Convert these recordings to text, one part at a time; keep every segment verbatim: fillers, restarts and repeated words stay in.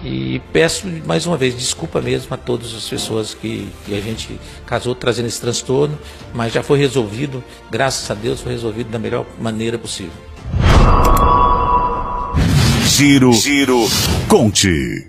E peço mais uma vez desculpa mesmo a todas as pessoas que, que a gente casou trazendo esse transtorno, mas já foi resolvido, graças a Deus foi resolvido da melhor maneira possível. Giro, Giro, Conte.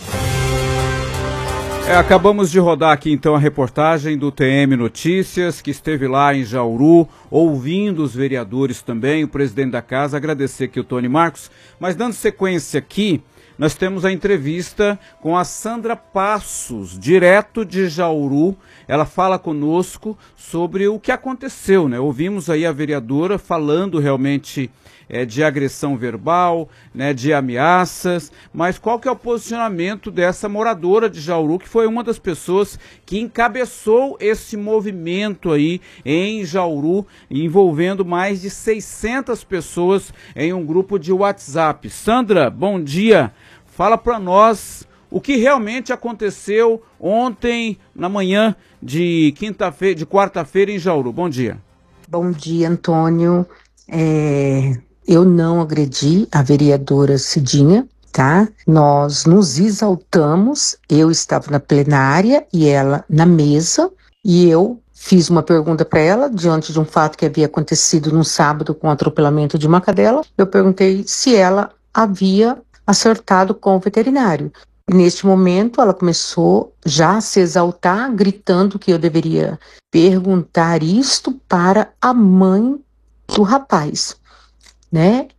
É, acabamos de rodar aqui então a reportagem do T M Notícias, que esteve lá em Jauru, ouvindo os vereadores também, o presidente da casa, agradecer aqui o Tony Marcos, mas dando sequência aqui, nós temos a entrevista com a Sandra Passos, direto de Jauru. Ela fala conosco sobre o que aconteceu, né? Ouvimos aí a vereadora falando realmente é, de agressão verbal, né, de ameaças, mas qual que é o posicionamento dessa moradora de Jauru, que foi uma das pessoas que encabeçou esse movimento aí em Jauru, envolvendo mais de seiscentas pessoas em um grupo de WhatsApp. Sandra, bom dia. Fala para nós o que realmente aconteceu ontem, na manhã de quinta-feira, de quarta-feira em Jauru. Bom dia. Bom dia, Antônio. É, eu não agredi a vereadora Cidinha, tá? Nós nos exaltamos, eu estava na plenária e ela na mesa, e eu fiz uma pergunta para ela, diante de um fato que havia acontecido no sábado com o atropelamento de uma cadela. Eu perguntei se ela havia acertado com o veterinário. E neste momento ela começou já a se exaltar, gritando que eu deveria perguntar isto para a mãe do rapaz, né?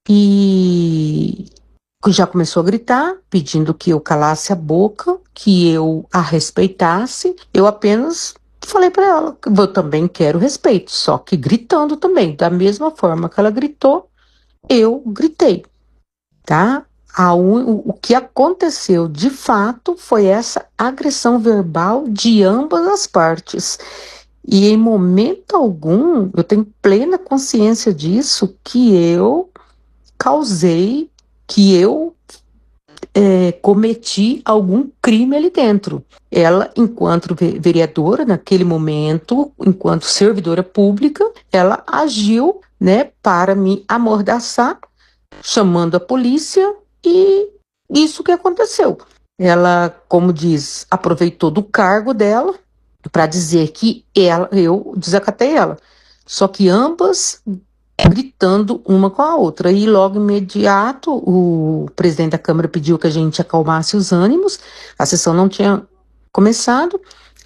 E já começou a gritar, pedindo que eu calasse a boca, que eu a respeitasse. Eu apenas falei para ela que eu também quero respeito, só que gritando também, da mesma forma que ela gritou, eu gritei, tá? A un... O que aconteceu de fato foi essa agressão verbal de ambas as partes. E em momento algum, eu tenho plena consciência disso, que eu causei, que eu é, cometi algum crime ali dentro. Ela, enquanto vereadora, naquele momento, enquanto servidora pública, ela agiu, né, para me amordaçar, chamando a polícia. E isso que aconteceu. Ela, como diz, aproveitou do cargo dela para dizer que ela, eu desacatei ela. Só que ambas gritando uma com a outra. E logo imediato o presidente da Câmara pediu que a gente acalmasse os ânimos. A sessão não tinha começado.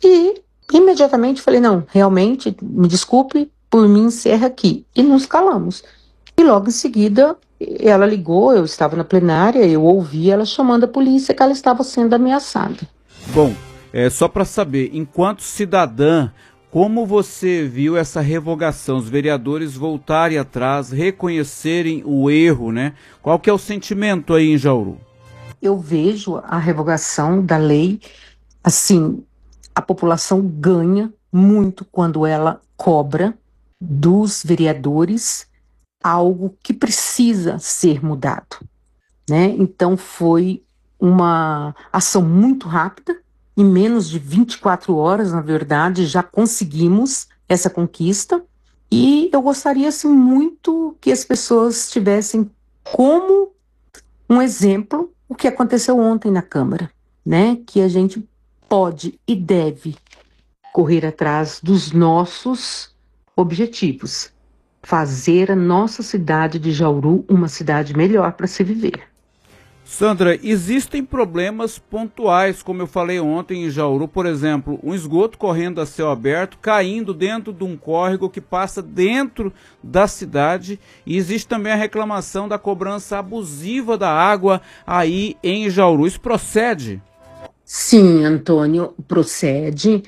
E imediatamente falei, não, realmente, me desculpe, por mim encerra aqui. E nos calamos. E logo em seguida ela ligou, eu estava na plenária, eu ouvi ela chamando a polícia que ela estava sendo ameaçada. Bom, é, só para saber, enquanto cidadã, como você viu essa revogação, os vereadores voltarem atrás, reconhecerem o erro, né? Qual que é o sentimento aí em Jauru? Eu vejo a revogação da lei, assim, a população ganha muito quando ela cobra dos vereadores algo que precisa ser mudado, né? Então foi uma ação muito rápida, em menos de vinte e quatro horas, na verdade, já conseguimos essa conquista, e eu gostaria assim, muito que as pessoas tivessem como um exemplo o que aconteceu ontem na Câmara, né? Que a gente pode e deve correr atrás dos nossos objetivos. Fazer a nossa cidade de Jauru uma cidade melhor para se viver. Sandra, existem problemas pontuais, como eu falei ontem em Jauru, por exemplo, um esgoto correndo a céu aberto, caindo dentro de um córrego que passa dentro da cidade, e existe também a reclamação da cobrança abusiva da água aí em Jauru. Isso procede? Sim, Antônio, procede.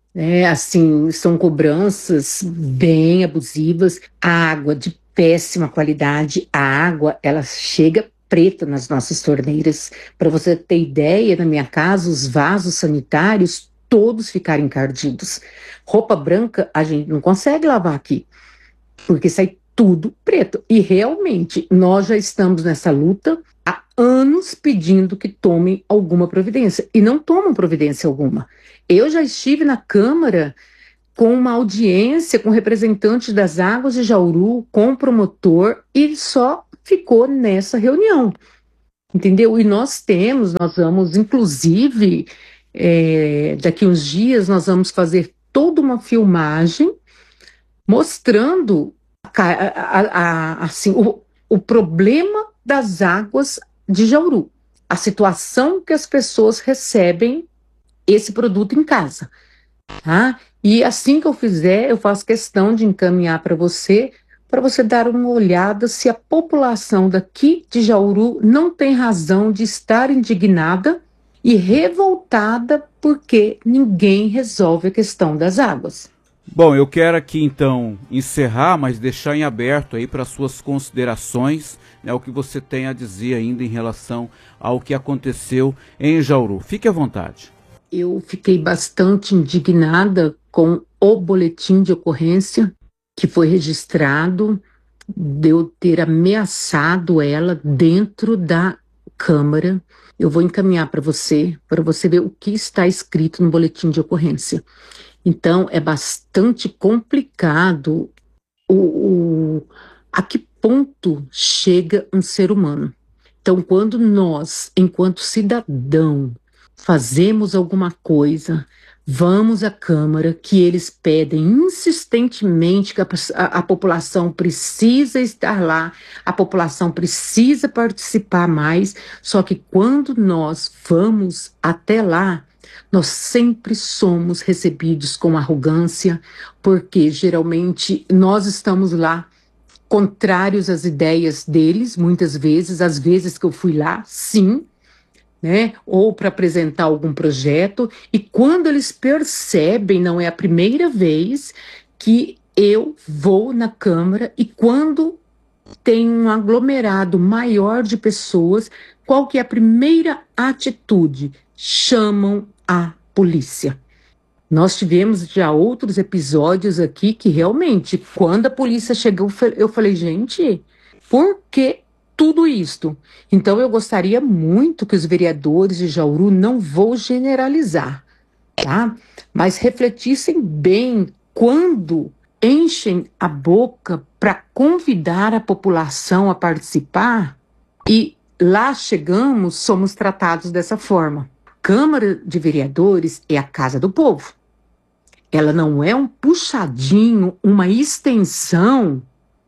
É, assim, são cobranças bem abusivas, a água de péssima qualidade, a água, ela chega preta nas nossas torneiras. Para você ter ideia, na minha casa, os vasos sanitários, todos ficaram encardidos. Roupa branca, a gente não consegue lavar aqui, porque sai tudo preto. E realmente, nós já estamos nessa luta há anos pedindo que tomem alguma providência, e não tomam providência alguma. Eu já estive na Câmara com uma audiência com representantes das águas de Jauru, com o promotor, e só ficou nessa reunião. entendeu? E nós temos, nós vamos, inclusive, é, daqui uns dias, nós vamos fazer toda uma filmagem mostrando a, a, a, assim, o, o problema das águas de Jauru, a situação que as pessoas recebem esse produto em casa, tá? E assim que eu fizer, eu faço questão de encaminhar para você, para você dar uma olhada se a população daqui de Jauru não tem razão de estar indignada e revoltada porque ninguém resolve a questão das águas. Bom, eu quero aqui então encerrar, mas deixar em aberto aí para suas considerações, né, o que você tem a dizer ainda em relação ao que aconteceu em Jauru. Fique à vontade. Eu fiquei bastante indignada com o boletim de ocorrência que foi registrado, de eu ter ameaçado ela dentro da Câmara. Eu vou encaminhar para você, para você ver o que está escrito no boletim de ocorrência. Então, é bastante complicado o, o, a que ponto chega um ser humano. Então, quando nós, enquanto cidadão, fazemos alguma coisa, vamos à Câmara, que eles pedem insistentemente que a, a, a população precisa estar lá, a população precisa participar mais, só que quando nós vamos até lá, nós sempre somos recebidos com arrogância, porque geralmente nós estamos lá contrários às ideias deles, muitas vezes, às vezes que eu fui lá, sim, né? Ou para apresentar algum projeto, e quando eles percebem, não é a primeira vez que eu vou na Câmara, e quando tem um aglomerado maior de pessoas, qual que é a primeira atitude? Chamam a polícia. Nós tivemos já outros episódios aqui que realmente, quando a polícia chegou, eu falei, gente, por que tudo isto? Então eu gostaria muito que os vereadores de Jauru, não vou generalizar, tá? Mas refletissem bem quando enchem a boca para convidar a população a participar e lá chegamos, somos tratados dessa forma. Câmara de Vereadores é a casa do povo. Ela não é um puxadinho, uma extensão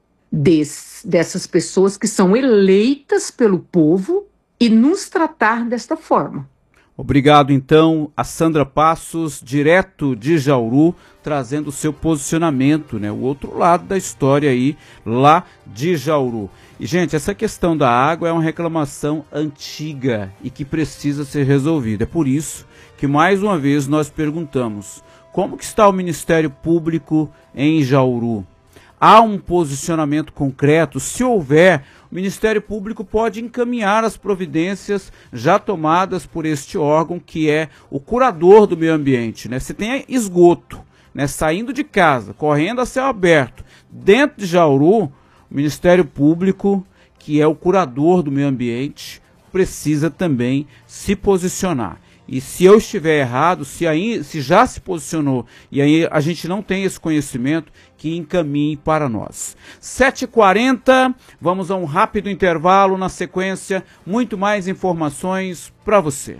desse, dessas pessoas que são eleitas pelo povo e nos tratar desta forma. Obrigado, então, a Sandra Passos, direto de Jauru, trazendo o seu posicionamento, né? O outro lado da história aí, lá de Jauru. E, gente, essa questão da água é uma reclamação antiga e que precisa ser resolvida. É por isso que, mais uma vez, nós perguntamos, como que está o Ministério Público em Jauru? Há um posicionamento concreto? Se houver, o Ministério Público pode encaminhar as providências já tomadas por este órgão, que é o curador do meio ambiente, né? Se tem esgoto, né, saindo de casa, correndo a céu aberto, dentro de Jauru, o Ministério Público, que é o curador do meio ambiente, precisa também se posicionar. E se eu estiver errado, se, aí, se já se posicionou e aí a gente não tem esse conhecimento, que encaminhe para nós. sete e quarenta, vamos a um rápido intervalo, na sequência, muito mais informações para você.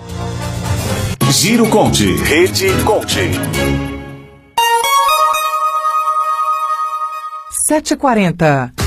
Giro Conte, Rede Conte. sete e quarenta.